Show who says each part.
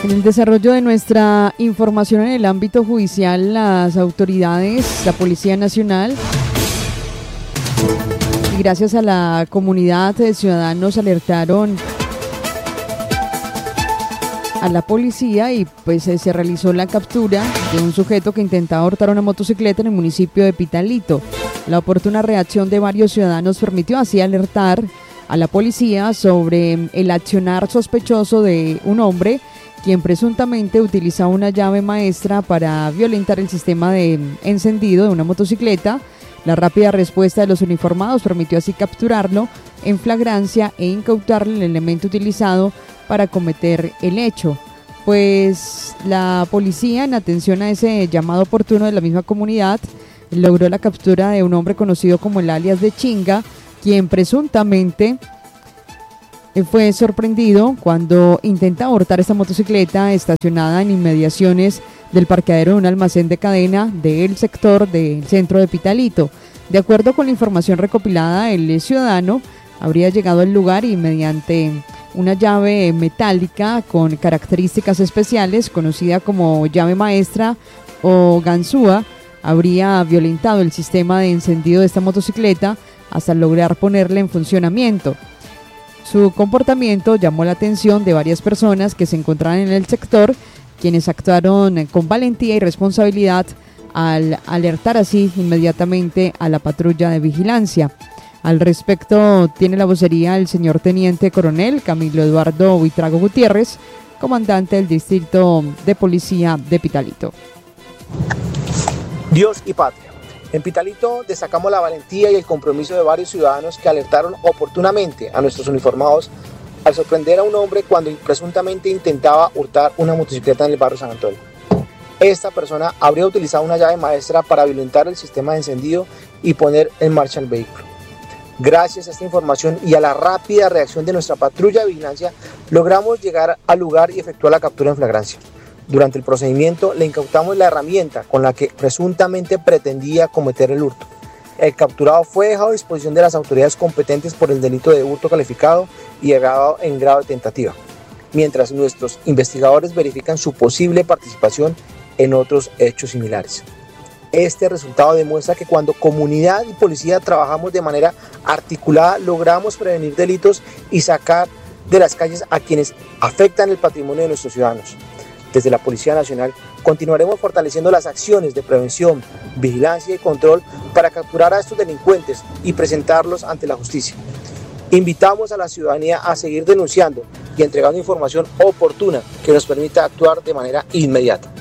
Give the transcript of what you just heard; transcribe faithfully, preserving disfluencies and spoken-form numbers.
Speaker 1: En el desarrollo de nuestra información en el ámbito judicial, las autoridades, la Policía Nacional y gracias a la comunidad de ciudadanos alertaron a la policía y pues se realizó la captura de un sujeto que intentaba hurtar una motocicleta en el municipio de Pitalito. La oportuna reacción de varios ciudadanos permitió así alertar a la policía sobre el accionar sospechoso de un hombre quien presuntamente utilizaba una llave maestra para violentar el sistema de encendido de una motocicleta. La rápida respuesta de los uniformados permitió así capturarlo en flagrancia e incautarle el elemento utilizado para cometer el hecho. Pues la policía, en atención a ese llamado oportuno de la misma comunidad, logró la captura de un hombre conocido como el alias de Chinga, quien presuntamente fue sorprendido cuando intenta abortar esta motocicleta estacionada en inmediaciones del parqueadero de un almacén de cadena del sector del centro de Pitalito. De acuerdo con la información recopilada, el ciudadano habría llegado al lugar y mediante una llave metálica con características especiales, conocida como llave maestra o ganzúa, habría violentado el sistema de encendido de esta motocicleta hasta lograr ponerla en funcionamiento. Su comportamiento llamó la atención de varias personas que se encontraban en el sector, quienes actuaron con valentía y responsabilidad al alertar así inmediatamente a la patrulla de vigilancia. Al respecto tiene la vocería el señor Teniente Coronel Camilo Eduardo Buitrago Gutiérrez, comandante del Distrito de Policía de Pitalito.
Speaker 2: Dios y patria. En Pitalito destacamos la valentía y el compromiso de varios ciudadanos que alertaron oportunamente a nuestros uniformados al sorprender a un hombre cuando presuntamente intentaba hurtar una motocicleta en el barrio San Antonio. Esta persona habría utilizado una llave maestra para violentar el sistema de encendido y poner en marcha el vehículo. Gracias a esta información y a la rápida reacción de nuestra patrulla de vigilancia, logramos llegar al lugar y efectuar la captura en flagrancia. Durante el procedimiento le incautamos la herramienta con la que presuntamente pretendía cometer el hurto. El capturado fue dejado a disposición de las autoridades competentes por el delito de hurto calificado y agravado en grado de tentativa, mientras nuestros investigadores verifican su posible participación en otros hechos similares. Este resultado demuestra que cuando comunidad y policía trabajamos de manera articulada, logramos prevenir delitos y sacar de las calles a quienes afectan el patrimonio de nuestros ciudadanos. Desde la Policía Nacional continuaremos fortaleciendo las acciones de prevención, vigilancia y control para capturar a estos delincuentes y presentarlos ante la justicia. Invitamos a la ciudadanía a seguir denunciando y entregando información oportuna que nos permita actuar de manera inmediata.